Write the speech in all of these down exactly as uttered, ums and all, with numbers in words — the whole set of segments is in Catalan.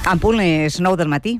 En punt és nou del matí.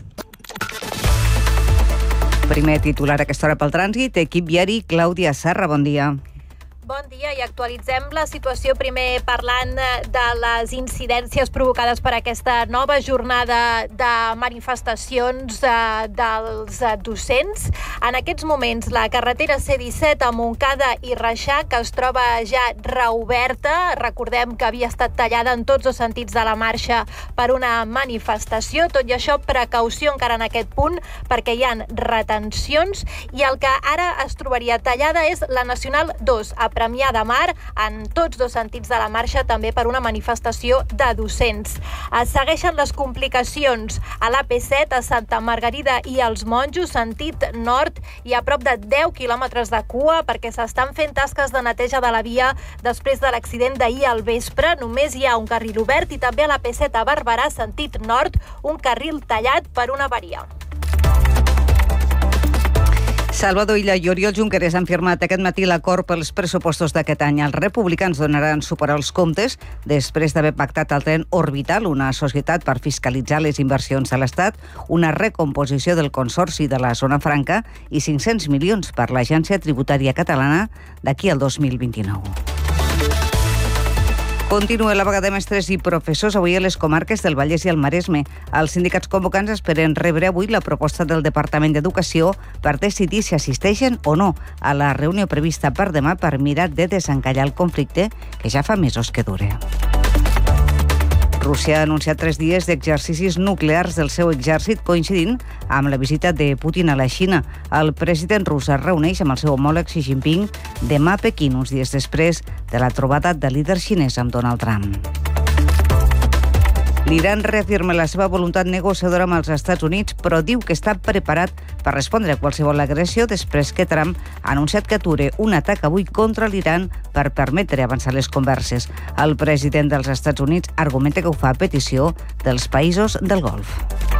Primer titular a aquesta hora pel trànsit, equip viari, Clàudia Serra, bon dia. Bon dia i actualitzem la situació primer parlant de les incidències provocades per aquesta nova jornada de manifestacions dels docents. En aquests moments la carretera C disset a Montcada i Reixac es troba ja reoberta. Recordem que havia estat tallada en tots els sentits de la marxa per una manifestació. Tot i això, precaució encara en aquest punt perquè hi ha retencions i el que ara es trobaria tallada és la Nacional dos a Premià de Mar, en tots dos sentits de la marxa, també per una manifestació de docents. Es segueixen les complicacions a l'A P set, a Santa Margarida i als Monjos, sentit nord, i a prop de deu quilòmetres de cua, perquè s'estan fent tasques de neteja de la via després de l'accident d'ahir al vespre. Només hi ha un carril obert i també a l'A P set a Barberà, sentit nord, un carril tallat per una avaria. Salvador Illa i Oriol Junqueras han firmat aquest matí l'acord pels pressupostos d'aquest any. Els republicans donaran suport als comptes després d'haver pactat el tren Orbital, una societat per fiscalitzar les inversions de l'Estat, una recomposició del Consorci de la Zona Franca i cinc-cents milions per l'Agència Tributària Catalana d'aquí al dos mil vint-i-nou. Continua la vaga de mestres i professors avui a les comarques del Vallès i el Maresme. Els sindicats convocants esperen rebre avui la proposta del Departament d'Educació per decidir si assisteixen o no a la reunió prevista per demà per mirar de desencallar el conflicte que ja fa mesos que dura. Rússia ha anunciat tres dies d'exercicis nuclears del seu exèrcit coincidint amb la visita de Putin a la Xina. El president rus es reuneix amb el seu homòleg Xi Jinping demà a Pequín, uns dies després de la trobada del líder xinès amb Donald Trump. L'Iran reafirma la seva voluntat negociadora amb els Estats Units, però diu que està preparat per respondre a qualsevol agressió després que Trump ha anunciat que ature un atac avui contra l'Iran per permetre avançar les converses. El president dels Estats Units argumenta que ho fa a petició dels països del Golf.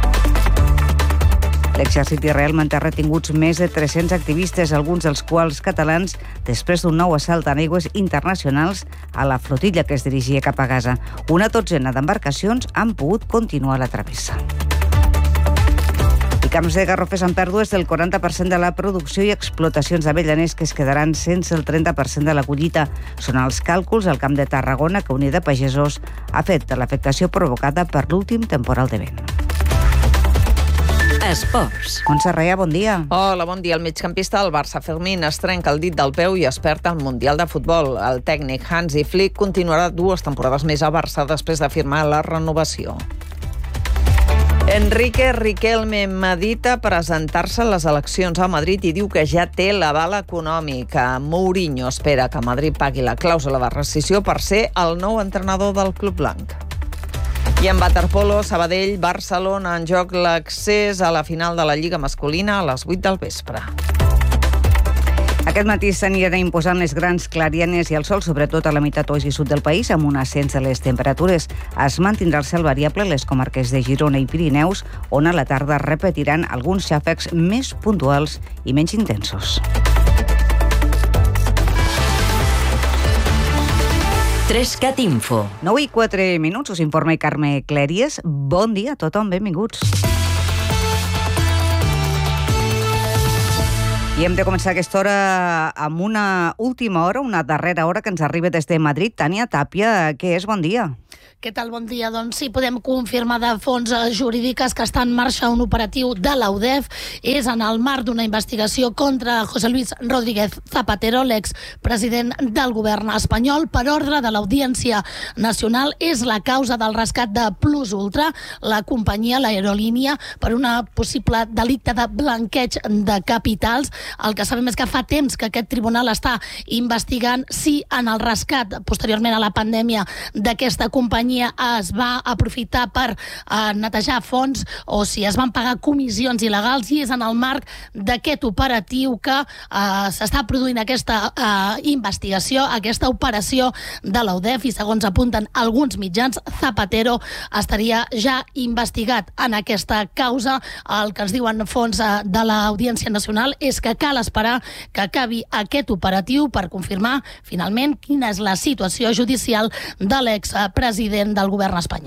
L'exèrcit israel manté retinguts més de tres-cents activistes, alguns dels quals catalans, després d'un nou assalt en aigües internacionals a la flotilla que es dirigia cap a Gaza. Una dotzena d'embarcacions han pogut continuar la travessa. I camps de garrofers amb pèrdues del quaranta per cent de la producció i explotacions d'avellaners que es quedaran sense el trenta per cent de la collita. Són els càlculs al Camp de Tarragona que Unió de Pagesos ha fet de l'afectació provocada per l'últim temporal de vent. Esports. Montse Reia, bon dia. Hola, bon dia. El migcampista del Barça, Fermín, es trenca el dit del peu i es perd al Mundial de Futbol. El tècnic Hansi Flick continuarà dues temporades més a Barça després de firmar la renovació. Enrique Riquelme medita presentar-se a les eleccions a Madrid i diu que ja té l'aval econòmic. Mourinho espera que Madrid pagui la clàusula de rescissió per ser el nou entrenador del club blanc. I en waterpolo, Sabadell, Barcelona, en joc l'accés a la final de la Lliga masculina a les vuit del vespre. Aquest matí s'aniran imposant les grans clarianes i el sol, sobretot a la meitat oest i sud del país, amb un ascens de les temperatures. Es mantindrà el cel variable a les comarques de Girona i Pirineus, on a la tarda repetiran alguns xàfecs més puntuals i menys intensos. Trescat Info. nou i quatre minuts, us informa Carme Clèries. Bon dia a tothom, benvinguts. I hem de començar aquesta hora amb una última hora, una darrera hora que ens arriba des de Madrid. Tània Tàpia, què és? Bon dia. Què tal? Bon dia. Doncs sí, podem confirmar de fonts jurídiques que està en marxa un operatiu de la U D E F. És en el marc d'una investigació contra José Luis Rodríguez Zapatero, l'expresident del govern espanyol, per ordre de l'Audiència Nacional. És la causa del rescat de Plus Ultra, la companyia, l'aerolínia, per una possible delicte de blanqueig de capitals. El que sabem és que fa temps que aquest tribunal està investigant si en el rescat, posteriorment a la pandèmia, d'aquesta companyia es va aprofitar per eh, netejar fons o si es van pagar comissions il·legals, i és en el marc d'aquest operatiu que eh, s'està produint aquesta eh, investigació, aquesta operació de la U D E F, i segons apunten alguns mitjans, Zapatero estaria ja investigat en aquesta causa. El que ens diuen fons eh, de l'Audiència Nacional és que cal esperar que acabi aquest operatiu per confirmar finalment quina és la situació judicial de l'expresident del govern espanyol.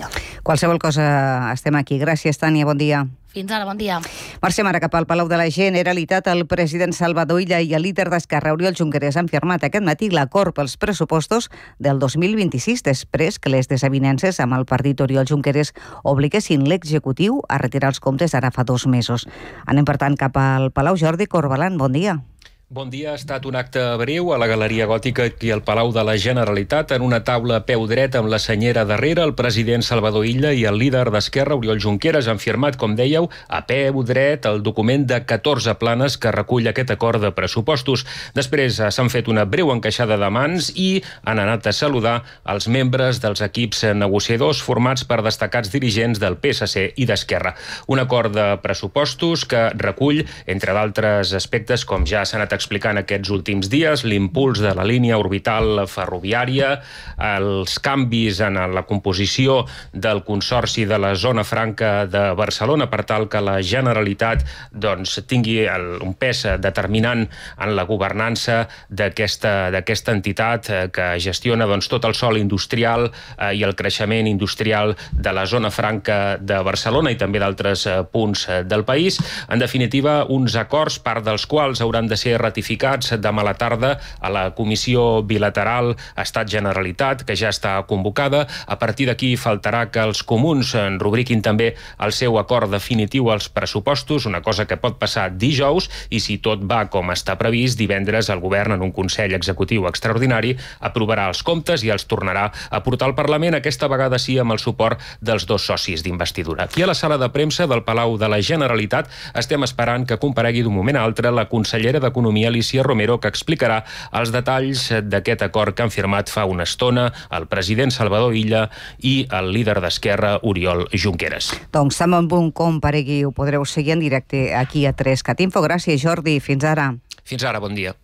Qualsevol cosa, estem aquí. Gràcies, Tània, bon dia. Fins ara, bon dia. Marxem ara cap al Palau de la Generalitat. El president Salvador Illa i el líder d'Esquerra, Oriol Junqueras, han firmat aquest matí l'acord pels pressupostos del dos mil vint-i-sis, després que les desavinences amb el partit Oriol Junqueras obliguessin l'executiu a retirar els comptes ara fa dos mesos. Anem, per tant, cap al Palau. Jordi Corbalan, bon dia. Bon dia. Ha estat un acte breu a la Galeria Gòtica aquí al Palau de la Generalitat. En una taula a peu dret amb la senyera darrere, el president Salvador Illa i el líder d'Esquerra, Oriol Junqueras, han firmat, com dèieu, a peu dret el document de catorze planes que recull aquest acord de pressupostos. Després s'han fet una breu encaixada de mans i han anat a saludar els membres dels equips negociadors formats per destacats dirigents del P S C i d'Esquerra. Un acord de pressupostos que recull, entre d'altres aspectes, com ja s'ha anat explicant aquests últims dies, l'impuls de la línia orbital ferroviària, els canvis en la composició del Consorci de la Zona Franca de Barcelona per tal que la Generalitat doncs, tingui el, un pes determinant en la governança d'aquesta d'aquesta entitat eh, que gestiona doncs, tot el sòl industrial eh, i el creixement industrial de la Zona Franca de Barcelona i també d'altres eh, punts eh, del país. En definitiva, uns acords, part dels quals hauran de ser ratificats demà a la tarda a la Comissió Bilateral Estat-Generalitat, que ja està convocada. A partir d'aquí faltarà que els comuns en rubriquin també el seu acord definitiu als pressupostos, una cosa que pot passar dijous, i si tot va com està previst, divendres el govern en un Consell Executiu extraordinari aprovarà els comptes i els tornarà a portar al Parlament, aquesta vegada sí amb el suport dels dos socis d'investidura. Aquí a la sala de premsa del Palau de la Generalitat estem esperant que comparegui d'un moment a altre la consellera d'Economia, Alícia Romero, que explicarà els detalls d'aquest acord que han firmat fa una estona el president Salvador Illa i el líder d'Esquerra, Oriol Junqueras. Doncs també en punt comparegui, ho podreu seguir en directe aquí a tres cat info. Gràcies, Jordi. Fins ara. Fins ara, bon dia.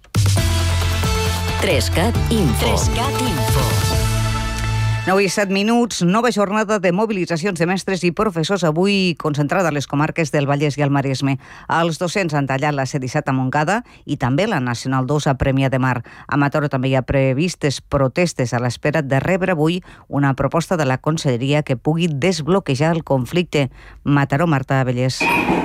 tres cat info. tres cat info. nou i set minuts, nova jornada de mobilitzacions de mestres i professors avui concentrada a les comarques del Vallès i el Maresme. Els docents han tallat la C disset a Montcada i també la Nacional dos a Premià de Mar. A Mataró també hi ha previstes protestes a l'espera de rebre avui una proposta de la Conselleria que pugui desbloquejar el conflicte. Mataró, Marta Abellés.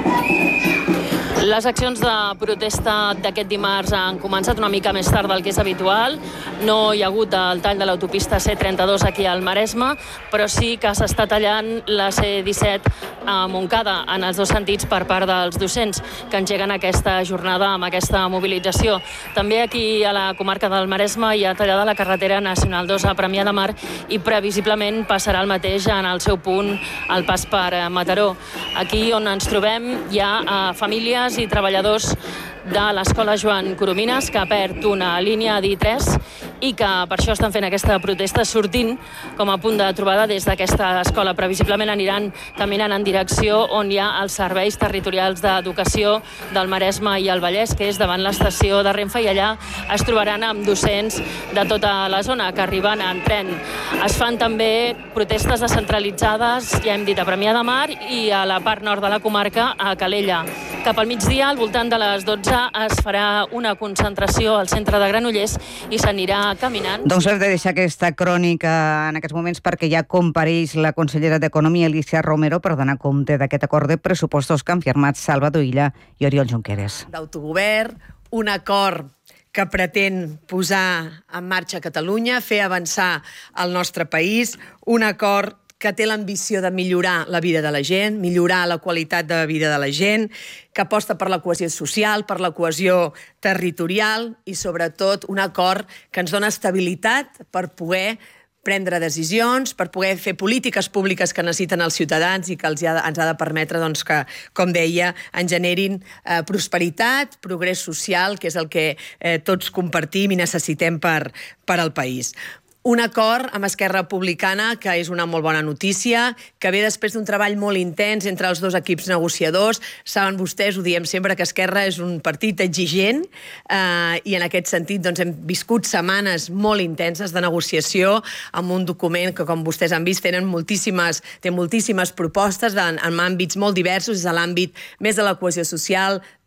Les accions de protesta d'aquest dimarts han començat una mica més tard del que és habitual. No hi ha hagut el tall de l'autopista C trenta-dos aquí al Maresme, però sí que s'està tallant la C disset a Montcada en els dos sentits per part dels docents que engeguen aquesta jornada amb aquesta mobilització. També aquí a la comarca del Maresme hi ha tallada la carretera Nacional dos a Premià de Mar i previsiblement passarà el mateix en el seu punt al pas per Mataró. Aquí on ens trobem hi ha famílies i treballadors de l'Escola Joan Coromines, que perd una línia a D I tres i que per això estan fent aquesta protesta sortint com a punt de trobada des d'aquesta escola. Previsiblement aniran caminant en direcció on hi ha els serveis territorials d'educació del Maresme i el Vallès, que és davant l'estació de Renfe, i allà es trobaran amb docents de tota la zona que arriben en tren. Es fan també protestes descentralitzades, ja hem dit, a Premià de Mar i a la part nord de la comarca, a Calella. Cap al migdia, al voltant de les dotze, es farà una concentració al centre de Granollers i s'anirà caminant. Doncs hem de deixar aquesta crònica en aquests moments perquè ja compareix la consellera d'Economia, Alícia Romero, per donar compte d'aquest acord de pressupostos que han firmat Salvador Illa i Oriol Junqueras. D'autogovern, un acord que pretén posar en marxa Catalunya, fer avançar el nostre país, un acord que té l'ambició de millorar la vida de la gent, millorar la qualitat de vida de la gent, que aposta per la cohesió social, per la cohesió territorial i, sobretot, un acord que ens dona estabilitat per poder prendre decisions, per poder fer polítiques públiques que necessiten els ciutadans i que els ha, ens ha de permetre doncs, que, com deia, en generin eh, prosperitat, progrés social, que és el que eh, tots compartim i necessitem per, per al país. Un acord amb Esquerra Republicana, que és una molt bona notícia, que ve després d'un treball molt intens entre els dos equips negociadors. Saben vostès, ho diem sempre, que Esquerra és un partit exigent eh, i en aquest sentit doncs, hem viscut setmanes molt intenses de negociació amb un document que, com vostès han vist, tenen moltíssimes, té moltíssimes propostes en, en àmbits molt diversos, és l'àmbit més de la cohesió social,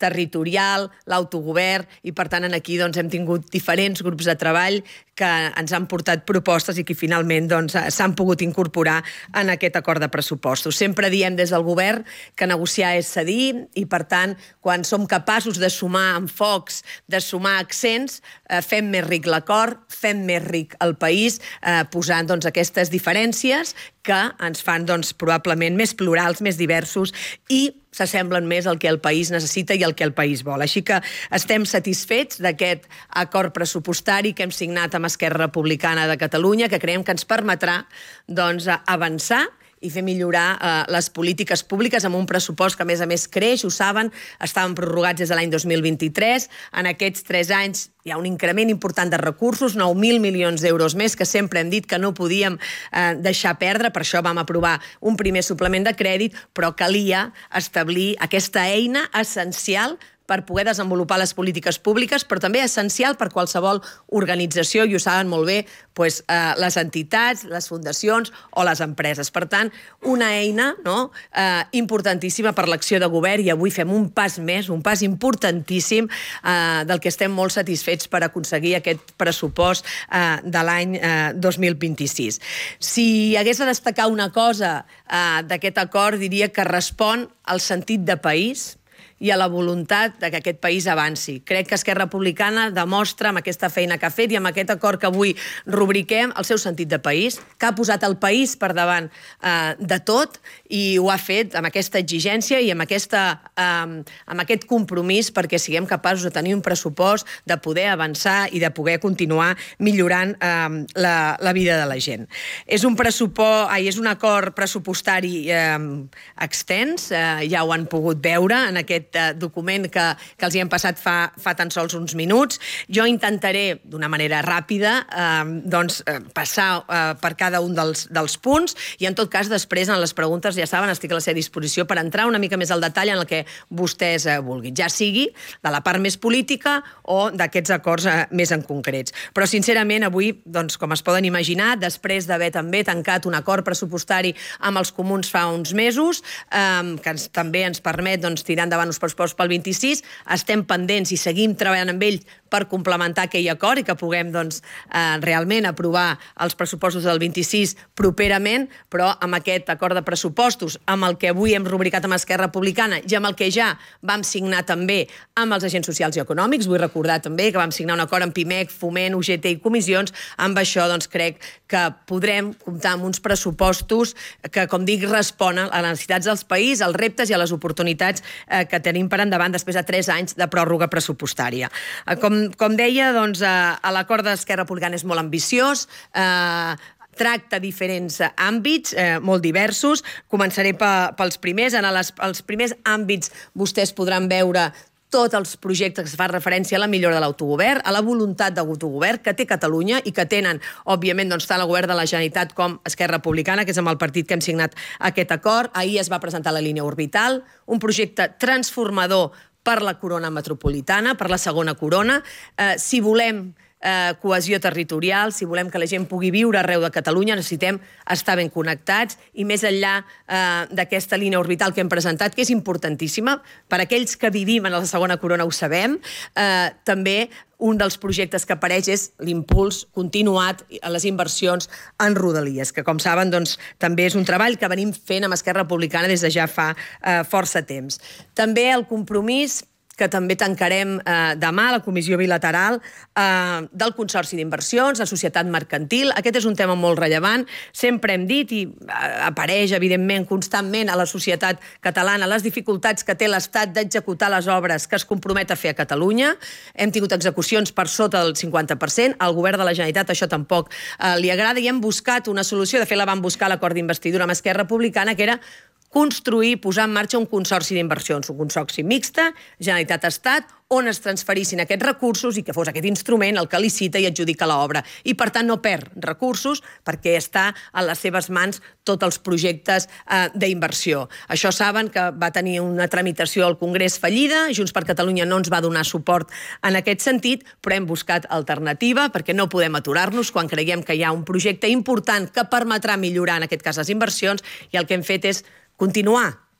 territorial, l'autogovern, i per tant aquí doncs, hem tingut diferents grups de treball que ens han portat propostes i que finalment doncs, s'han pogut incorporar en aquest acord de pressupostos. Sempre diem des del govern que negociar és cedir i, per tant, quan som capaços de sumar enfocs, de sumar accents, eh, fem més ric l'acord, fem més ric el país, eh, posant doncs, aquestes diferències que ens fan doncs, probablement més plurals, més diversos i s'assemblen més al que el país necessita i al que el país vol. Així que estem satisfets d'aquest acord pressupostari que hem signat amb Esquerra Republicana de Catalunya, que creiem que ens permetrà doncs, avançar i fer millorar eh, les polítiques públiques amb un pressupost que, a més a més, creix, ho saben, estaven prorrogats des de l'any dos mil vint-i-tres. En aquests tres anys hi ha un increment important de recursos, nou mil milions d'euros més, que sempre hem dit que no podíem eh, deixar perdre, per això vam aprovar un primer suplement de crèdit, però calia establir aquesta eina essencial per poder desenvolupar les polítiques públiques, però també essencial per qualsevol organització, i ho saben molt bé, doncs, eh, les entitats, les fundacions o les empreses. Per tant, una eina no, eh, importantíssima per l'acció de govern, i avui fem un pas més, un pas importantíssim eh, del que estem molt satisfets per aconseguir aquest pressupost eh, de l'any eh, dos mil vint-i-sis. Si hagués de destacar una cosa eh, d'aquest acord, diria que respon al sentit de país i a la voluntat de que aquest país avanci. Crec que Esquerra Republicana demostra amb aquesta feina que ha fet i amb aquest acord que avui rubriquem el seu sentit de país, que ha posat el país per davant eh, de tot i ho ha fet amb aquesta exigència i amb, aquesta, eh, amb aquest compromís perquè siguem capaços de tenir un pressupost, de poder avançar i de poder continuar millorant eh, la, la vida de la gent. És un, pressupost, ai, és un acord pressupostari eh, extens, eh, ja ho han pogut veure en aquest document que, que els hi hem passat fa, fa tan sols uns minuts. Jo intentaré, d'una manera ràpida, eh, doncs, eh, passar eh, per cada un dels, dels punts i, en tot cas, després, en les preguntes, ja saben, estic a la seva disposició per entrar una mica més al detall en el que vostès eh, vulguin, ja sigui de la part més política o d'aquests acords eh, més en concrets. Però, sincerament, avui, doncs, com es poden imaginar, després d'haver també tancat un acord pressupostari amb els comuns fa uns mesos, eh, que ens, també ens permet doncs, tirar endavant uns pressupostos pel vint-i-sis, estem pendents i seguim treballant amb ells per complementar aquell acord i que puguem doncs, eh, realment aprovar els pressupostos del vint-i-sis properament, però amb aquest acord de pressupostos, amb el que avui hem rubricat amb Esquerra Republicana i amb el que ja vam signar també amb els agents socials i econòmics. Vull recordar també que vam signar un acord amb Pimec, Foment, U G T i comissions. Amb això doncs, crec que podrem comptar amb uns pressupostos que, com dic, responen a les necessitats dels país, als reptes i a les oportunitats eh, que tenim per endavant després de tres anys de pròrroga pressupostària. Com, com deia, doncs, eh, l'acord d'Esquerra Republicana és molt ambiciós, eh, tracta diferents àmbits, eh, molt diversos. Començaré pe, pels primers. En les, els primers àmbits vostès podran veure tots els projectes que es fa referència a la millora de l'autogovern, a la voluntat d'autogovern que té Catalunya i que tenen, òbviament, doncs, tant el govern de la Generalitat com Esquerra Republicana, que és amb el partit que hem signat aquest acord. Ahir es va presentar la línia orbital, un projecte transformador per la corona metropolitana, per la segona corona. Eh, si volem Eh, cohesió territorial, si volem que la gent pugui viure arreu de Catalunya, necessitem estar ben connectats i més enllà eh, d'aquesta línia orbital que hem presentat, que és importantíssima, per aquells que vivim en la segona corona ho sabem, eh, també un dels projectes que apareix és l'impuls continuat a les inversions en rodalies, que, com saben, doncs, també és un treball que venim fent amb Esquerra Republicana des de ja fa eh, força temps. També el compromís que també tancarem eh, demà a la comissió bilateral eh, del Consorci d'Inversions, la societat mercantil. Aquest és un tema molt rellevant. Sempre hem dit, i apareix, evidentment, constantment a la societat catalana, les dificultats que té l'Estat d'executar les obres que es compromet a fer a Catalunya. Hem tingut execucions per sota del cinquanta per cent. Al govern de la Generalitat això tampoc eh, li agrada i hem buscat una solució. De fet, la vam buscar a l'acord d'investidura amb Esquerra Republicana, que era construir, posar en marxa un consorci d'inversions, un consorci mixte, Generalitat-Estat, on es transferissin aquests recursos i que fos aquest instrument el que licita i adjudica l'obra. I, per tant, no perd recursos perquè està a les seves mans tots els projectes eh, d'inversió. Això saben que va tenir una tramitació al Congrés fallida, Junts per Catalunya no ens va donar suport en aquest sentit, però hem buscat alternativa perquè no podem aturar-nos quan creiem que hi ha un projecte important que permetrà millorar, en aquest cas, les inversions, i el que hem fet és continuar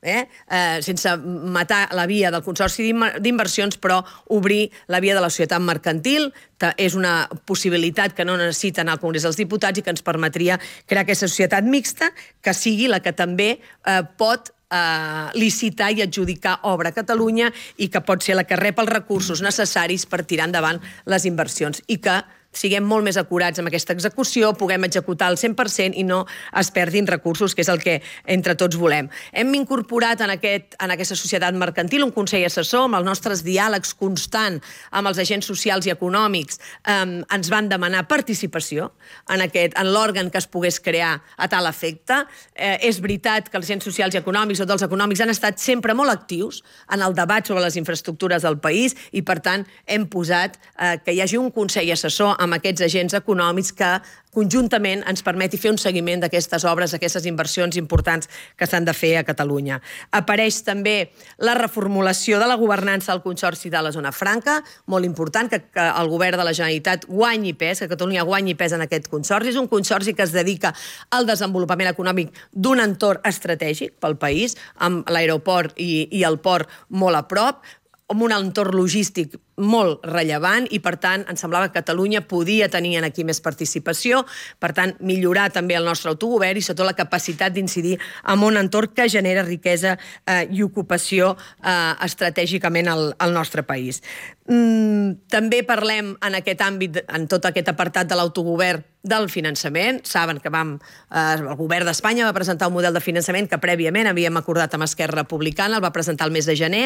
Eh? Eh, sense matar la via del Consorci d'Inversions, però obrir la via de la societat mercantil. És una possibilitat que no necessita anar al Congrés dels Diputats i que ens permetria crear aquesta societat mixta que sigui la que també eh, pot eh, licitar i adjudicar obra a Catalunya i que pot ser la que rep els recursos necessaris per tirar endavant les inversions i que siguem molt més acurats amb aquesta execució, puguem executar al cent per cent i no es perdin recursos, que és el que entre tots volem. Hem incorporat en, aquest, en aquesta societat mercantil un consell assessor amb els nostres diàlegs constant amb els agents socials i econòmics. Eh, ens van demanar participació en, aquest, en l'òrgan que es pogués crear a tal efecte. Eh, és veritat que els agents socials i econòmics o dels econòmics han estat sempre molt actius en el debat sobre les infraestructures del país i, per tant, hem posat eh, que hi hagi un consell assessor amb aquests agents econòmics que conjuntament ens permeti fer un seguiment d'aquestes obres, d'aquestes inversions importants que s'han de fer a Catalunya. Apareix també la reformulació de la governança del Consorci de la Zona Franca, molt important, que, que el govern de la Generalitat guanyi pes, que Catalunya guanyi pes en aquest consorci. És un consorci que es dedica al desenvolupament econòmic d'un entorn estratègic pel país, amb l'aeroport i, i el port molt a prop, amb un entorn logístic molt rellevant i, per tant, ens semblava que Catalunya podia tenir aquí més participació, per tant, millorar també el nostre autogovern i, sobretot, la capacitat d'incidir en un entorn que genera riquesa eh, i ocupació eh, estratègicament al, al nostre país. Mm, també parlem en aquest àmbit, en tot aquest apartat de l'autogovern, del finançament. Saben que vam, eh, el govern d'Espanya va presentar un model de finançament que prèviament havíem acordat amb Esquerra Republicana, el va presentar el mes de gener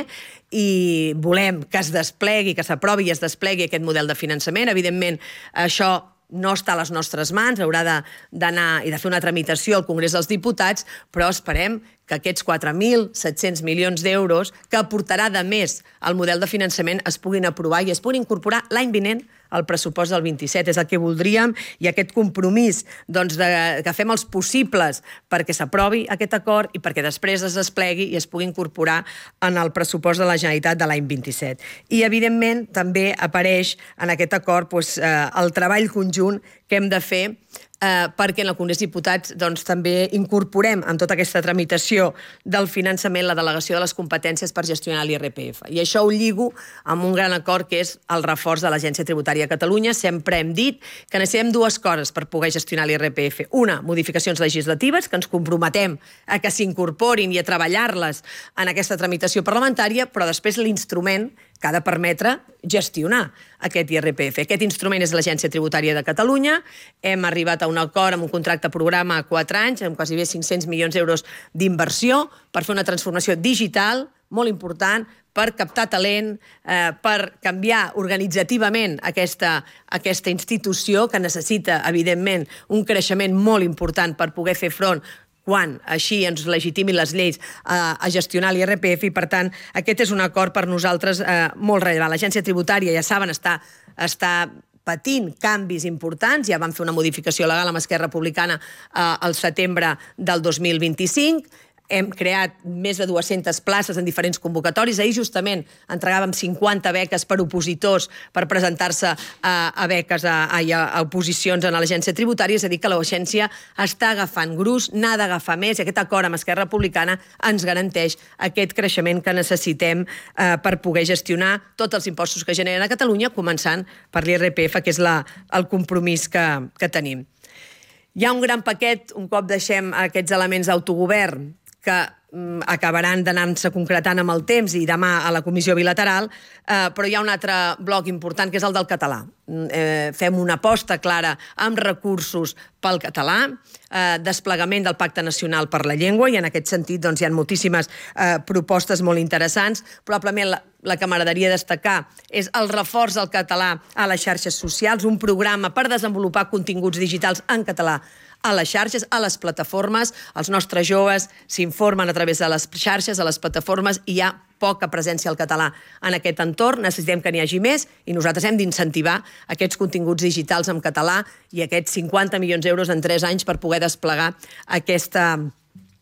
i volem que es desplegui, que s'aprovi i es desplegui aquest model de finançament. Evidentment, això no està a les nostres mans, haurà d'anar i de fer una tramitació al Congrés dels Diputats, però esperem que aquests quatre mil set-cents milions d'euros que aportarà de més al model de finançament es puguin aprovar i es puguin incorporar l'any vinent al pressupost del vint-i-set. És el que voldríem i aquest compromís doncs, de, que fem els possibles perquè s'aprovi aquest acord i perquè després es desplegui i es pugui incorporar en el pressupost de la Generalitat de l'any vint-i-set. I, evidentment, també apareix en aquest acord doncs, eh, el treball conjunt que hem de fer Eh, perquè en el Congrés dels Diputats doncs, també incorporem en tota aquesta tramitació del finançament la delegació de les competències per gestionar l'I R P F. I això ho lligo amb un gran acord que és el reforç de l'Agència Tributària de Catalunya. Sempre hem dit que necessitem dues coses per poder gestionar l'I R P F. Una, modificacions legislatives, que ens comprometem a que s'incorporin i a treballar-les en aquesta tramitació parlamentària, però després l'instrument que ha de permetre gestionar aquest I R P F. Aquest instrument és l'Agència Tributària de Catalunya. Hem arribat a un acord amb un contracte programa a quatre anys, amb quasi bé cinc-cents milions d'euros d'inversió per fer una transformació digital molt important, per captar talent, eh, per canviar organitzativament aquesta, aquesta institució que necessita, evidentment, un creixement molt important per poder fer front quan així ens legitimin les lleis a, a gestionar l'I R P F i, per tant, aquest és un acord per nosaltres eh, molt rellevant. L'Agència Tributària, ja saben, està, està patint canvis importants. Ja vam fer una modificació legal amb Esquerra Republicana eh, al setembre del dos mil vint-i-cinc. Hem creat més de dues-centes places en diferents convocatoris. Ahir justament entregàvem cinquanta beques per opositors per presentar-se a, a beques a, a, a oposicions en l'Agència Tributària. És a dir, que l'agència està agafant gruix, n'ha d'agafar més, i aquest acord amb Esquerra Republicana ens garanteix aquest creixement que necessitem eh, per poder gestionar tots els impostos que generen a Catalunya, començant per l'I R P F, que és la, el compromís que, que tenim. Hi ha un gran paquet, un cop deixem aquests elements d'autogovern, que mm, acabaran d'anar-se concretant amb el temps i demà a la comissió bilateral, eh, però hi ha un altre bloc important, que és el del català. Eh, fem una aposta clara amb recursos pel català, eh, desplegament del Pacte Nacional per la Llengua, i en aquest sentit doncs, hi ha moltíssimes eh, propostes molt interessants. Probablement la, la que m'agradaria destacar és el reforç del català a les xarxes socials, un programa per desenvolupar continguts digitals en català a les xarxes, a les plataformes. Els nostres joves s'informen a través de les xarxes, a les plataformes, i hi ha poca presència al català en aquest entorn. Necessitem que n'hi hagi més i nosaltres hem d'incentivar aquests continguts digitals en català i aquests cinquanta milions d'euros en tres anys per poder desplegar aquesta,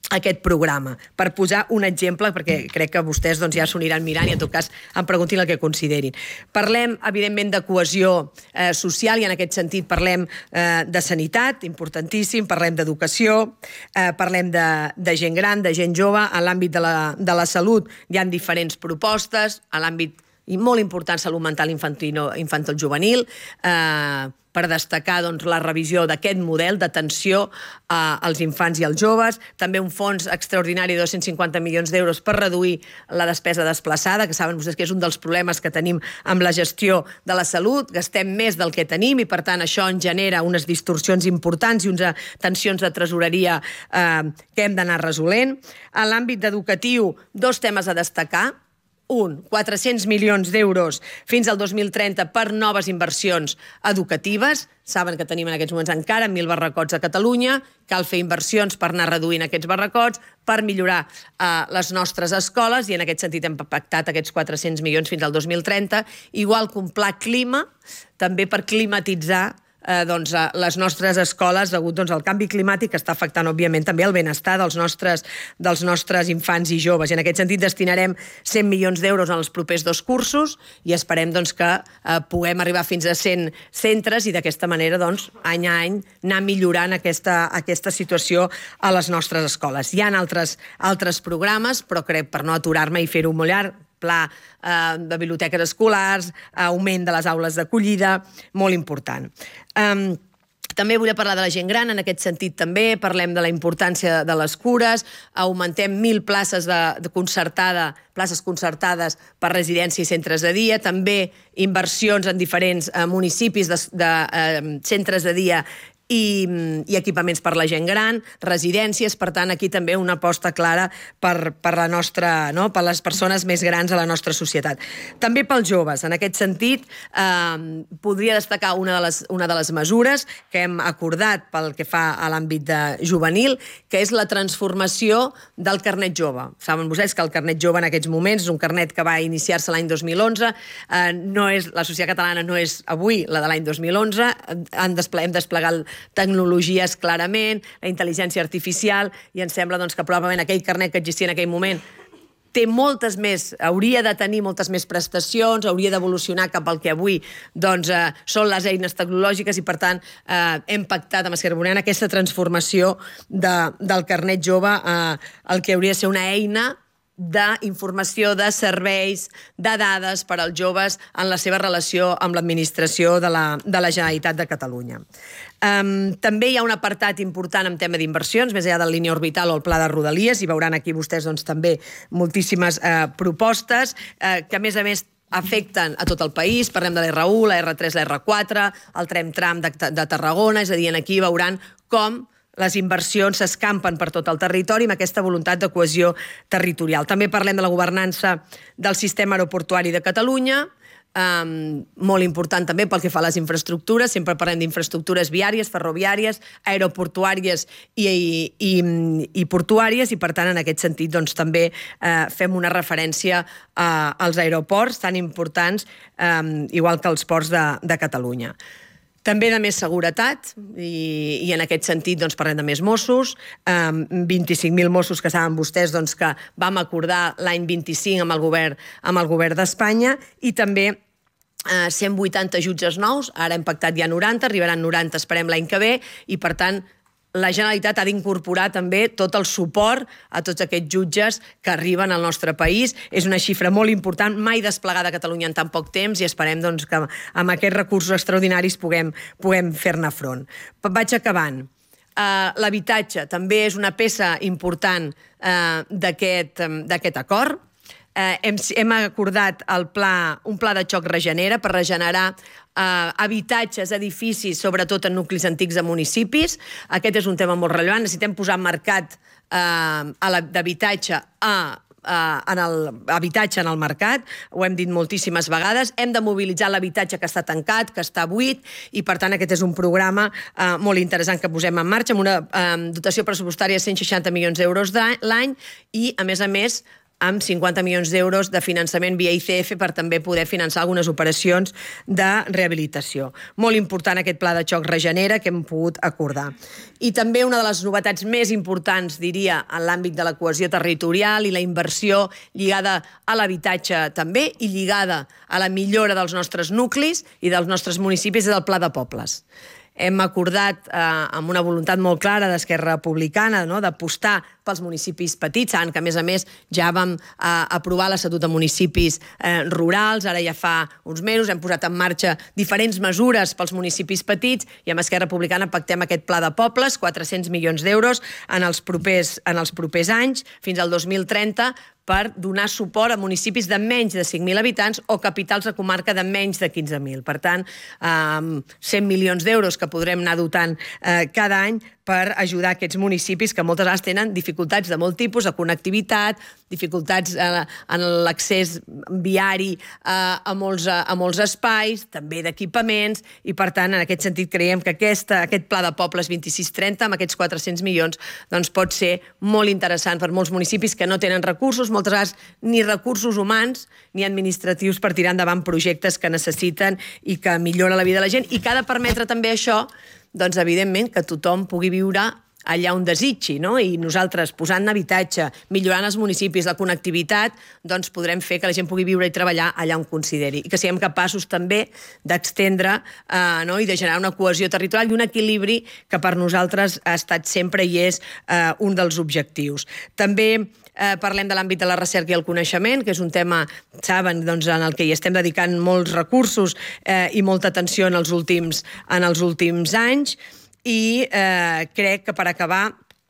aquest programa, per posar un exemple, perquè crec que vostès doncs, ja s'ho aniran mirant i en tot cas em preguntin el que considerin. Parlem, evidentment, de cohesió eh, social i en aquest sentit parlem eh, de sanitat, importantíssim, parlem d'educació, eh, parlem de, de gent gran, de gent jove, en l'àmbit de la, de la salut hi ha diferents propostes, en l'àmbit i molt important salut mental infantil-juvenil, eh, per destacar doncs, la revisió d'aquest model d'atenció eh, als infants i als joves, també un fons extraordinari de dos-cents cinquanta milions d'euros per reduir la despesa desplaçada, que saben vostès que és un dels problemes que tenim amb la gestió de la salut, gastem més del que tenim i per tant això en genera unes distorsions importants i unes tensions de tresoreria eh, que hem d'anar resolent. En l'àmbit educatiu, dos temes a destacar. Un, quatre-cents milions d'euros fins al dos mil trenta per noves inversions educatives. Saben que tenim en aquests moments encara mil barracots a Catalunya. Cal fer inversions per anar reduint aquests barracots, per millorar eh, les nostres escoles, i en aquest sentit hem pactat aquests quatre-cents milions fins al dos mil trenta, igual que un pla clima, també per climatitzar Eh, doncs, eh, les nostres escoles degut doncs, al canvi climàtic que està afectant, òbviament, també el benestar dels nostres, dels nostres infants i joves. I en aquest sentit destinarem cent milions d'euros en els propers dos cursos i esperem doncs, que eh, puguem arribar fins a cent centres i d'aquesta manera, doncs, any a any, anar millorant aquesta, aquesta situació a les nostres escoles. Hi ha altres, altres programes, però crec, per no aturar-me i fer-ho molt llarg, pla eh, de biblioteques escolars, augment de les aules d'acollida, molt important. Um, També volia parlar de la gent gran, en aquest sentit també, parlem de la importància de les cures, augmentem mil places de, de concertada, places concertades per residència i centres de dia, també inversions en diferents eh, municipis de, de eh, centres de dia I, i equipaments per la gent gran, residències, per tant, aquí també una aposta clara per, per, la nostra, no? per les persones més grans a la nostra societat. També pels joves. En aquest sentit, eh, podria destacar una de, les, una de les mesures que hem acordat pel que fa a l'àmbit de juvenil, que és la transformació del carnet jove. Saben vostès que el carnet jove en aquests moments és un carnet que va iniciar-se l'any dos mil onze, eh, no és, la societat catalana no és avui la de l'any dos mil onze, han desple- hem desplegat el tecnologies clarament, la intel·ligència artificial, i ens sembla doncs, que probablement aquell carnet que existia en aquell moment té moltes més, hauria de tenir moltes més prestacions, hauria d'evolucionar cap al que avui doncs, eh, són les eines tecnològiques i, per tant, eh, hem pactat amb Esquerra Republicana aquesta transformació de, del carnet jove a eh, el que hauria de ser una eina d'informació, de serveis, de dades per als joves en la seva relació amb l'administració de la, de la Generalitat de Catalunya. Um, també hi ha un apartat important en tema d'inversions, més enllà de la línia orbital o el pla de Rodalies, i veuran aquí vostès doncs, també moltíssimes eh, propostes eh, que, a més a més, afecten a tot el país. Parlem de l'R u, la R tres, la R quatre, el tram-tram de, de Tarragona, és a dir, aquí veuran com les inversions s'escampen per tot el territori amb aquesta voluntat de cohesió territorial. També parlem de la governança del sistema aeroportuari de Catalunya, um, molt important també pel que fa a les infraestructures. Sempre parlem d'infraestructures viàries, ferroviàries, aeroportuàries i, i, i, i portuàries, i per tant en aquest sentit doncs, també eh, fem una referència uh, als aeroports tan importants um, igual que els ports de, de Catalunya. També de més seguretat, i, i en aquest sentit doncs, parlem de més Mossos, eh, vint-i-cinc mil Mossos que saben vostès doncs, que vam acordar l'any vint-i-cinc amb el govern, amb el govern d'Espanya, i també eh, cent vuitanta jutges nous, ara hem pactat ja noranta, arribaran noranta, esperem l'any que ve, i per tant la Generalitat ha d'incorporar també tot el suport a tots aquests jutges que arriben al nostre país. És una xifra molt important, mai desplegada a Catalunya en tan poc temps, i esperem doncs, que amb aquests recursos extraordinaris puguem, puguem fer-ne front. Vaig acabant. Uh, l'habitatge també és una peça important uh, d'aquest d'aquest acord. Eh, hem, hem acordat el pla, un pla de xoc regenera per regenerar eh, habitatges, edificis, sobretot en nuclis antics de municipis. Aquest és un tema molt rellevant. Necessitem posar mercat eh, d'habitatge a en l'habitatge en el mercat, ho hem dit moltíssimes vegades. Hem de mobilitzar l'habitatge que està tancat, que està buit, i per tant aquest és un programa eh, molt interessant que posem en marxa, amb una eh, dotació pressupostària de cent seixanta milions d'euros l'any, i a més a més amb cinquanta milions d'euros de finançament via I C F per també poder finançar algunes operacions de rehabilitació. Molt important aquest pla de xoc Regenera que hem pogut acordar. I també una de les novetats més importants, diria, en l'àmbit de la cohesió territorial i la inversió lligada a l'habitatge també i lligada a la millora dels nostres nuclis i dels nostres municipis és el Pla de Pobles. Hem acordat eh, amb una voluntat molt clara d'Esquerra Republicana, no?, d'apostar pels municipis petits. Saben que, a més a més, ja vam eh, aprovar l'Estatut de Municipis eh, Rurals, ara ja fa uns mesos, hem posat en marxa diferents mesures pels municipis petits i amb Esquerra Republicana pactem aquest Pla de Pobles, quatre-cents milions d'euros en els propers, en els propers anys, fins al dos mil trenta, per donar suport a municipis de menys de cinc mil habitants o capitals de comarca de menys de quinze mil. Per tant, eh, cent milions d'euros que podrem anar dotant eh, cada any per ajudar aquests municipis que moltes vegades tenen dificultats de molt tipus, de connectivitat, dificultats eh, en l'accés viari eh, a, molts, a molts espais, també d'equipaments, i per tant, en aquest sentit, creiem que aquesta, aquest Pla de Pobles vint-i-sis trenta, amb aquests quatre-cents milions, doncs pot ser molt interessant per molts municipis que no tenen recursos, moltes vegades ni recursos humans ni administratius per tirar endavant projectes que necessiten i que millora la vida de la gent i que ha de permetre també això, doncs evidentment que tothom pugui viure allà on desitgi, no? I nosaltres posant habitatge, millorant els municipis, la connectivitat, doncs podrem fer que la gent pugui viure i treballar allà on consideri i que siguem capaços també d'extendre eh, no? I de generar una cohesió territorial i un equilibri que per nosaltres ha estat sempre i és eh, un dels objectius. També Eh, parlem de l'àmbit de la recerca i el coneixement, que és un tema, saben, doncs, en el que hi estem dedicant molts recursos eh, i molta atenció en els últims, en els últims anys, i eh, crec que per acabar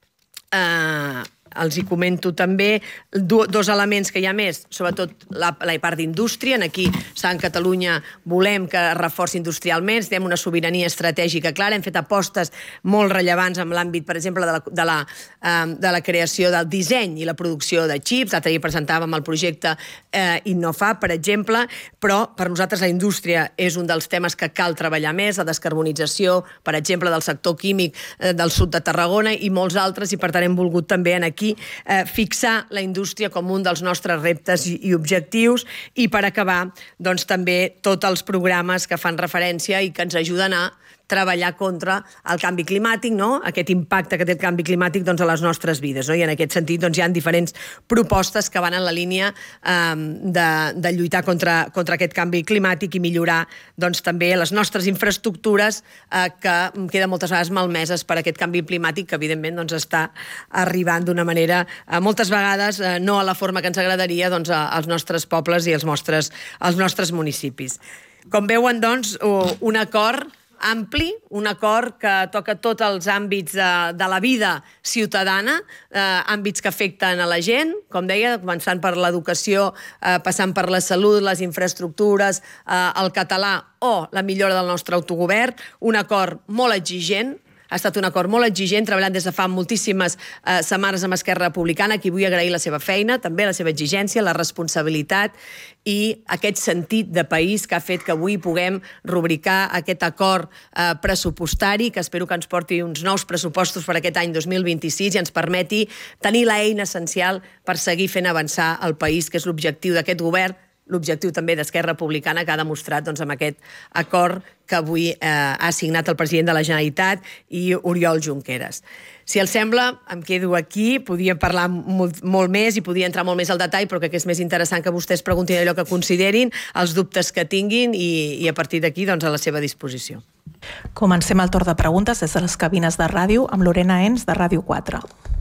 eh, els hi comento també do, dos elements que hi ha més, sobretot la, la part d'indústria. Aquí, en Catalunya, volem que es reforci industrialment, tenim una sobirania estratègica clara, hem fet apostes molt rellevants en l'àmbit, per exemple, de la, de, la, eh, de la creació del disseny i la producció de xips. L'altre dia presentàvem el projecte eh, Innofab, per exemple, però per nosaltres la indústria és un dels temes que cal treballar més, la descarbonització, per exemple, del sector químic eh, del sud de Tarragona i molts altres, i per tant hem volgut també en aquí Eh, fixar la indústria com un dels nostres reptes i, i objectius i per acabar doncs, també tots els programes que fan referència i que ens ajuden a treballar contra el canvi climàtic, no? Aquest impacte que té el canvi climàtic doncs, a les nostres vides. No? I en aquest sentit doncs, hi ha diferents propostes que van en la línia eh, de, de lluitar contra, contra aquest canvi climàtic i millorar doncs, també les nostres infraestructures eh, que queden moltes vegades malmeses per aquest canvi climàtic que evidentment doncs, està arribant d'una manera eh, moltes vegades eh, no a la forma que ens agradaria doncs, als nostres pobles i als nostres, als nostres municipis. Com veuen, doncs, un acord ampli, un acord que toca tots els àmbits de, de la vida ciutadana, eh, àmbits que afecten a la gent, com deia, començant per l'educació, eh, passant per la salut, les infraestructures, eh, el català o la millora del nostre autogovern, un acord molt exigent. Ha estat un acord molt exigent, treballant des de fa moltíssimes eh, setmanes amb Esquerra Republicana, qui vull agrair la seva feina, també la seva exigència, la responsabilitat i aquest sentit de país que ha fet que avui puguem rubricar aquest acord eh, pressupostari, que espero que ens porti uns nous pressupostos per aquest any dos mil vint-i-sis i ens permeti tenir l'eina essencial per seguir fent avançar el país, que és l'objectiu d'aquest govern, l'objectiu també d'Esquerra Republicana que ha demostrat doncs, amb aquest acord que avui eh, ha signat el president de la Generalitat i Oriol Junqueras. Si els sembla, em quedo aquí, podria parlar molt, molt més i podria entrar molt més al detall, però crec que és més interessant que vostès preguntin allò que considerin, els dubtes que tinguin i, i a partir d'aquí doncs, a la seva disposició. Comencem el torn de preguntes des de les cabines de ràdio amb Lorena Ens de Ràdio quatre.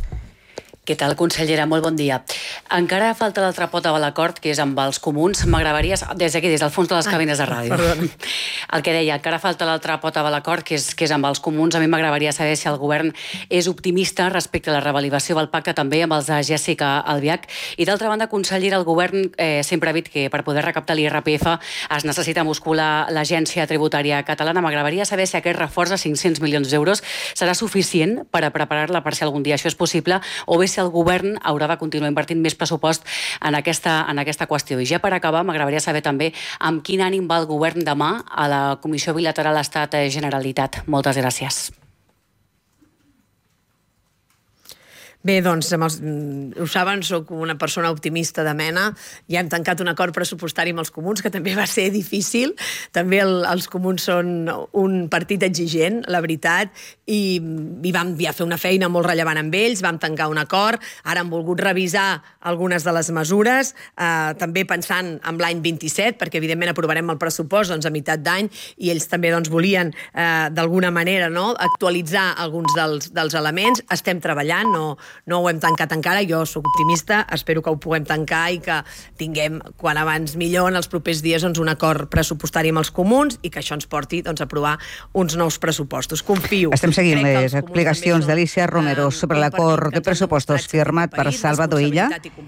Què tal, consellera? Molt bon dia. Encara falta l'altra pota de l'acord, que és amb els comuns. M'agradaria, des d'aquí, des del fons de les cabines de ràdio. Perdona. El que deia, encara falta l'altra pota de l'acord, que és, que és amb els comuns. A mi m'agradaria saber si el govern és optimista respecte a la revalidació del pacte també amb els de Jessica Albiach. I d'altra banda, consellera, el govern eh, sempre ha dit que per poder recaptar l'I R P F es necessita muscular l'Agència Tributària Catalana. M'agradaria saber si aquest reforç de cinc-cents milions d'euros serà suficient per a preparar-la per si algun dia això és possible, o bé si el govern haurà de continuar invertint més pressupost en aquesta, en aquesta qüestió. I ja per acabar, m'agradaria saber també amb quin ànim va el govern demà a la Comissió Bilateral Estat-Generalitat. Moltes gràcies. Bé, doncs, amb els, ho saben, soc una persona optimista de mena. Ja hem tancat un acord pressupostari amb els comuns, que també va ser difícil. També el, els comuns són un partit exigent, la veritat, i, i vam ja fer una feina molt rellevant amb ells, vam tancar un acord, ara han volgut revisar algunes de les mesures, eh, també pensant en l'any vint-i-set, perquè evidentment aprovarem el pressupost doncs, a meitat d'any, i ells també doncs, volien, eh, d'alguna manera, no?, actualitzar alguns dels, dels elements. Estem treballant, no No ho hem tancat encara, jo sóc optimista, espero que ho puguem tancar i que tinguem, quan abans millor, en els propers dies, doncs, un acord pressupostari amb els comuns i que això ens porti doncs, a aprovar uns nous pressupostos. Confio. Estem seguint les explicacions d'Alícia Romero sobre l'acord de pressupostos firmat per Salvador Illa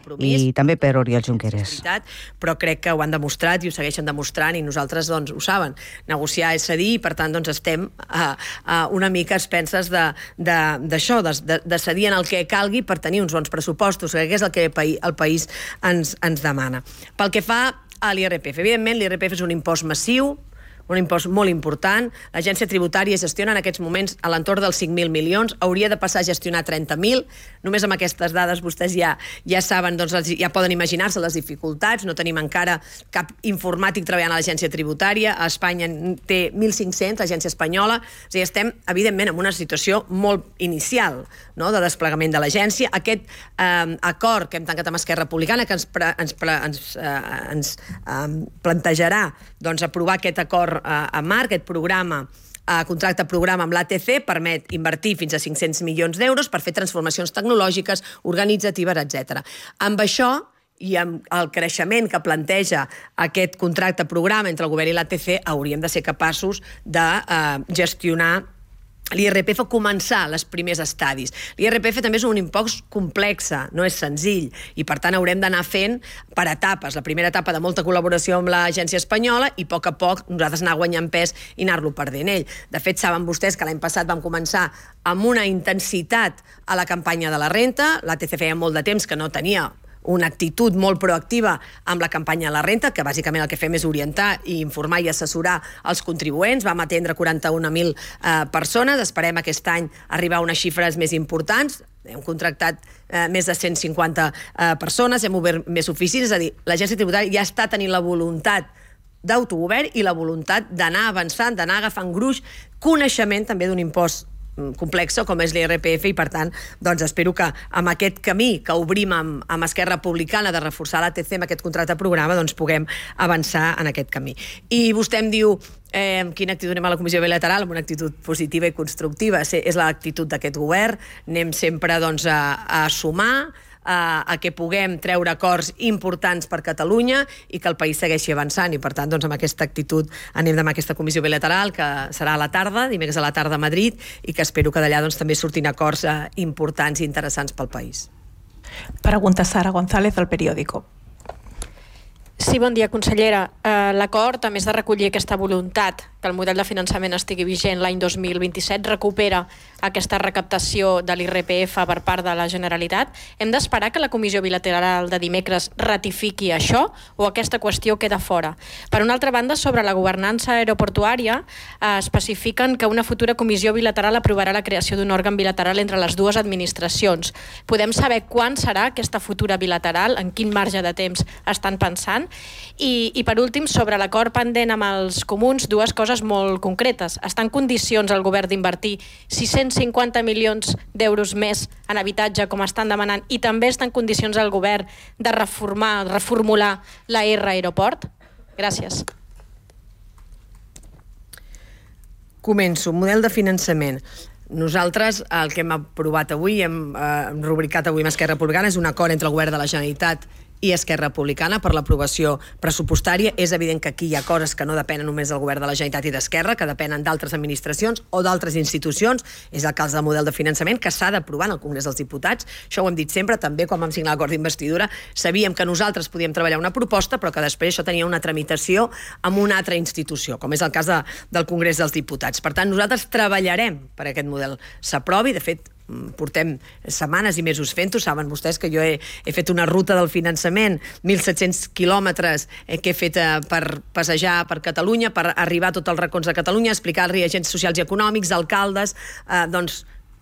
i també per Oriol Junqueras. Però crec que ho han demostrat i ho segueixen demostrant i nosaltres doncs, ho saben. Negociar és cedir i, per tant, doncs, estem a, a una mica expenses d'això, de, de, de, de cedir en el que calgui per tenir uns bons pressupostos, que és el que el país ens, ens demana. Pel que fa a l'I R P F, evidentment l'I R P F és un impost massiu, un impost molt important. L'Agència Tributària gestiona en aquests moments a l'entorn dels cinc mil milions, hauria de passar a gestionar trenta mil. Només amb aquestes dades vostès ja, ja saben, doncs, ja poden imaginar-se les dificultats. No tenim encara cap informàtic treballant a l'Agència Tributària. A Espanya té mil cinc-cents, l'Agència Espanyola. O sigui, estem, evidentment, en una situació molt inicial, no?, de desplegament de l'agència. Aquest eh, acord que hem tancat amb Esquerra Republicana, que ens, pre, ens, pre, ens, eh, ens eh, plantejarà doncs, aprovar aquest acord a Marc, aquest programa, contracte programa amb l'A T C, permet invertir fins a cinc-cents milions d'euros per fer transformacions tecnològiques, organitzatives, etcètera. Amb això i amb el creixement que planteja aquest contracte programa entre el govern i l'A T C, hauríem de ser capaços de eh, gestionar l'I R P F, començar els primers estadis. L'I R P F també és un impost complex, no és senzill, i per tant haurem d'anar fent per etapes. La primera etapa de molta col·laboració amb l'Agència Espanyola i a poc a poc nosaltres anar guanyant pes i anar-lo perdent ell. De fet, saben vostès que l'any passat vam començar amb una intensitat a la campanya de la renta. L'A T C feia molt de temps que no tenia una actitud molt proactiva amb la campanya de la renta, que bàsicament el que fem és orientar i informar i assessorar els contribuents. Vam atendre quaranta-un mil eh, persones, esperem aquest any arribar a unes xifres més importants. Hem contractat eh, més de cent cinquanta eh, persones, hem obert més oficines, és a dir, l'Agència Tributària ja està tenint la voluntat d'autogovern i la voluntat d'anar avançant, d'anar agafant gruix, coneixement també d'un impost complex com és l'I R P F i per tant doncs espero que amb aquest camí que obrim amb, amb Esquerra Republicana de reforçar l'A T C amb aquest contracte programa doncs puguem avançar en aquest camí. I vostè em diu eh, quina actitud anem a la Comissió Bilateral, amb una actitud positiva i constructiva. És l'actitud d'aquest govern, anem sempre doncs, a, a sumar, a, a que puguem treure acords importants per Catalunya i que el país segueixi avançant i per tant doncs, amb aquesta actitud anem demà a aquesta comissió bilateral que serà a la tarda, dimecres a la tarda a Madrid i que espero que d'allà doncs, també surtin acords eh, importants i interessants pel país. Pregunta Sara González del Periódico. Sí, bon dia, consellera. Uh, L'acord, a més de recollir aquesta voluntat que el model de finançament estigui vigent l'any dos mil vint-i-set, recupera aquesta recaptació de l'I R P F per part de la Generalitat. Hem d'esperar que la comissió bilateral de dimecres ratifiqui això o aquesta qüestió queda fora? Per una altra banda, sobre la governança aeroportuària, uh, especifiquen que una futura comissió bilateral aprovarà la creació d'un òrgan bilateral entre les dues administracions. Podem saber quan serà aquesta futura bilateral, en quin marge de temps estan pensant? I, i per últim, sobre l'acord pendent amb els comuns, dues coses molt concretes. Està en condicions el govern d'invertir sis-cents cinquanta milions d'euros més en habitatge, com estan demanant, i també està en condicions el govern de reformar, reformular la R Aeroport? Gràcies. Començo. Model de finançament. Nosaltres, el que hem aprovat avui, hem eh, rubricat avui amb Esquerra Republicana, és un acord entre el govern de la Generalitat i Esquerra Republicana per l'aprovació pressupostària. És evident que aquí hi ha coses que no depenen només del govern de la Generalitat i d'Esquerra, que depenen d'altres administracions o d'altres institucions. És el cas del model de finançament que s'ha d'aprovar en el Congrés dels Diputats. Això ho hem dit sempre, també quan vam signar l'acord d'investidura. Sabíem que nosaltres podíem treballar una proposta, però que després això tenia una tramitació amb una altra institució, com és el cas de, del Congrés dels Diputats. Per tant, nosaltres treballarem perquè aquest model s'aprovi. De fet, portem setmanes i mesos fent-ho. Saben vostès que jo he, he fet una ruta del finançament, mil set-cents quilòmetres eh, que he fet eh, per passejar per Catalunya, per arribar a tots els racons de Catalunya, explicar-li a agents socials i econòmics, alcaldes, eh, doncs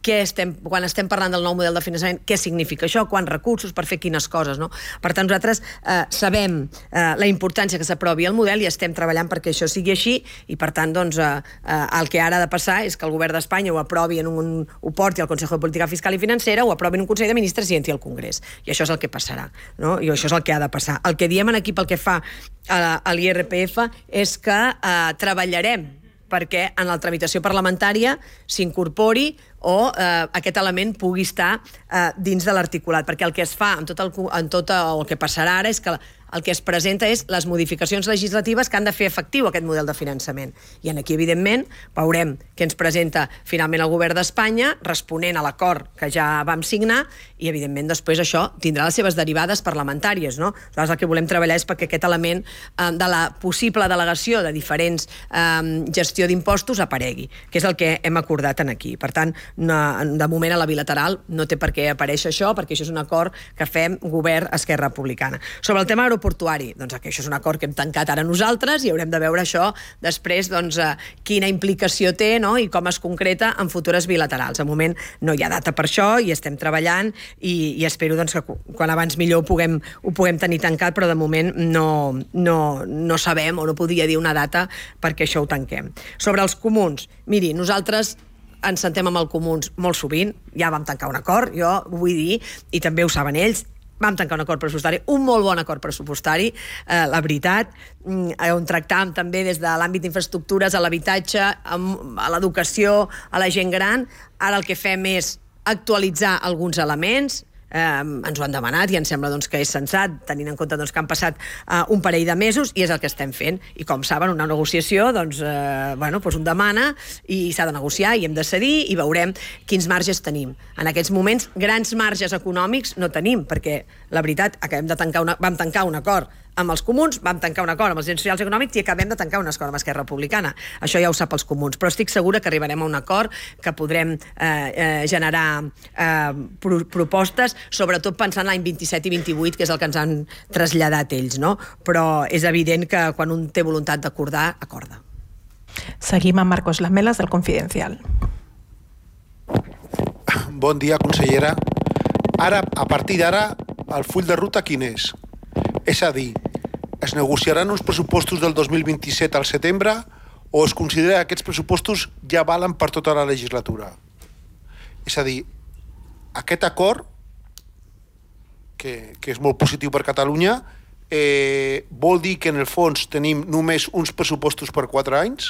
què estem, quan estem parlant del nou model de finançament, què significa això, quants recursos per fer quines coses, no? Per tant, nosaltres eh, sabem eh, la importància que s'aprovi el model i estem treballant perquè això sigui així i, per tant, doncs, eh, eh, el que ara ha de passar és que el govern d'Espanya ho aprovi en un, ho porti al Consejo de Política Fiscal i Financera, ho aprovi en un Consell de Ministres i entri al Congrés. I això és el que passarà, no? I això és el que ha de passar. El que diem aquí pel que fa a, a l'I R P F és que eh, treballarem perquè en la tramitació parlamentària s'incorpori o eh, aquest element pugui estar eh, dins de l'articulat, perquè el que es fa en tot, el, en tot el que passarà ara és que el que es presenta és les modificacions legislatives que han de fer efectiu aquest model de finançament. I aquí, evidentment, veurem què ens presenta finalment el govern d'Espanya, responent a l'acord que ja vam signar, i, evidentment, després això tindrà les seves derivades parlamentàries, no? Nosaltres el que volem treballar és perquè aquest element eh, de la possible delegació de diferents eh, gestió d'impostos aparegui, que és el que hem acordat en aquí. Per tant, no, de moment a la bilateral no té per què aparèixer això, perquè això és un acord que fem govern-Esquerra Republicana. Sobre el tema aeroportuari, doncs que això és un acord que hem tancat ara nosaltres i haurem de veure això després, doncs, eh, quina implicació té, no? I com es concreta en futures bilaterals. De moment no hi ha data per això i estem treballant i, i espero doncs, que quan abans millor ho puguem, ho puguem tenir tancat, però de moment no, no, no sabem o no podria dir una data perquè això ho tanquem. Sobre els comuns, miri, nosaltres ens sentem amb els comuns molt sovint, ja vam tancar un acord, jo ho vull dir, i també ho saben ells, vam tancar un acord pressupostari, un molt bon acord pressupostari, eh, la veritat, on tractàvem també des de l'àmbit d'infraestructures, a l'habitatge, a l'educació, a la gent gran. Ara el que fem és actualitzar alguns elements, Eh, ens ho han demanat i ens sembla doncs, que és sensat, tenint en compte doncs, que han passat eh, un parell de mesos i és el que estem fent. I com saben, una negociació doncs, eh, bueno, doncs un demana i s'ha de negociar i hem de cedir i veurem quins marges tenim. En aquests moments, grans marges econòmics no tenim, perquè la veritat, acabem de tancar una, vam tancar un acord amb els comuns, vam tancar un acord amb els agents socials i econòmics i acabem de tancar un acord amb Esquerra Republicana. Això ja ho sap els comuns, però estic segura que arribarem a un acord, que podrem eh, eh, generar eh, pro propostes, sobretot pensant l'any vint-i-set i vint-i-vuit, que és el que ens han traslladat ells, no? Però és evident que quan un té voluntat d'acordar, acorda. Seguim amb Marcos Lamelas, del Confidencial. Bon dia, consellera. Ara, a partir d'ara, el full de ruta quin és? És a dir, es negociaran uns pressupostos del dos mil vint-i-set al setembre o es considera que aquests pressupostos ja valen per tota la legislatura? És a dir, aquest acord, que, que és molt positiu per Catalunya, eh, vol dir que en el fons tenim només uns pressupostos per quatre anys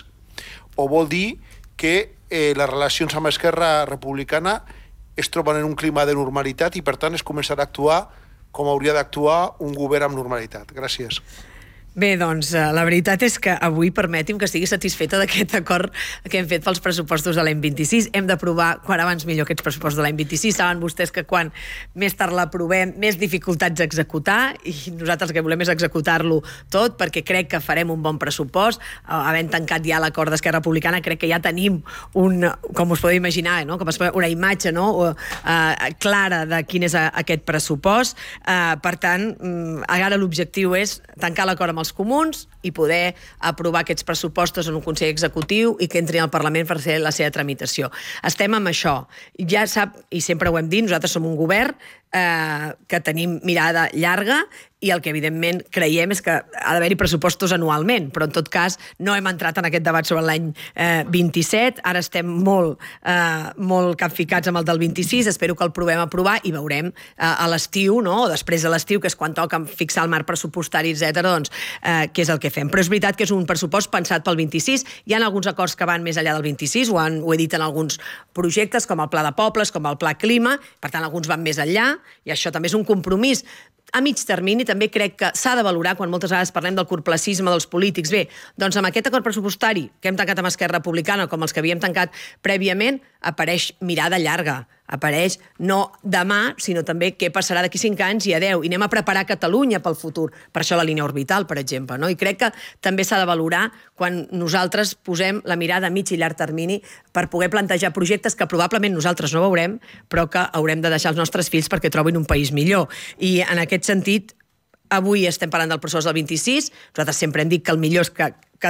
o vol dir que eh, les relacions amb Esquerra Republicana es troben en un clima de normalitat i per tant es començarà a actuar com hauria d'actuar un govern amb normalitat. Gràcies. Bé, doncs, la veritat és que avui permeti'm que estigui satisfeta d'aquest acord que hem fet pels pressupostos de l'any vint-i-sis. Hem d'aprovar quan abans millor aquests pressupostos de l'any vint-i-sis. Saben vostès que quan més tard l'aprovem, més dificultats a executar, i nosaltres el que volem és executar-lo tot, perquè crec que farem un bon pressupost. Havent tancat ja l'acord d'Esquerra Republicana, crec que ja tenim un, com us podeu imaginar, no? Com una imatge, no? uh, clara de quin és aquest pressupost. Uh, per tant, ara l'objectiu és tancar l'acord amb els comuns i poder aprovar aquests pressupostos en un Consell Executiu i que entrin al Parlament per fer la seva tramitació. Estem amb això. Ja sap, i sempre ho hem dit, nosaltres som un govern eh, que tenim mirada llarga i el que evidentment creiem és que ha d'haver-hi pressupostos anualment, però en tot cas no hem entrat en aquest debat sobre l'any eh, vint-i-set, ara estem molt, eh, molt capficats amb el del vint-i-sis, espero que el provem a aprovar i veurem eh, a l'estiu, no? O després de l'estiu, que és quan toca fixar el marc pressupostari, etcètera, doncs eh, què és el que fem. Però és veritat que és un pressupost pensat pel vint-i-sis, hi ha alguns acords que van més enllà del vint-i-sis, ho, han, ho he dit en alguns projectes, com el Pla de Pobles, com el Pla Clima, per tant alguns van més enllà, i això també és un compromís. A mig termini també crec que s'ha de valorar, quan moltes vegades parlem del corplacisme dels polítics. Bé, doncs amb aquest acord pressupostari que hem tancat amb Esquerra Republicana, com els que havíem tancat prèviament, apareix mirada llarga. Apareix no demà, sinó també què passarà d'aquí cinc anys i a deu. I anem a preparar Catalunya pel futur. Per això la línia orbital, per exemple. No? I crec que també s'ha de valorar quan nosaltres posem la mirada a mig i llarg termini per poder plantejar projectes que probablement nosaltres no veurem, però que haurem de deixar als nostres fills perquè trobin un país millor. I en aquest sentit, avui estem parlant del pressupost del vint-i-sis, nosaltres sempre hem dit que el millor és que